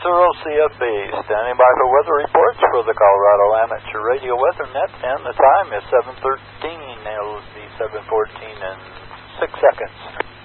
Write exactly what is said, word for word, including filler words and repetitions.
Earl, C F B, standing by for weather reports for the Colorado Amateur Radio Weather Net, and the time is seven thirteen. It'll be seven fourteen in six seconds.